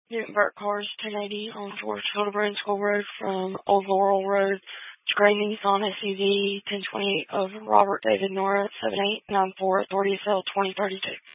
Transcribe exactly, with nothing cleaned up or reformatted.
Newtonburg Cars ten eighty on George Hildebrand School Road from Old Laurel Road to Gray Nissan S U V ten twenty-eight of Robert David Nora seven eight nine four Authority Cell twenty thirty-two.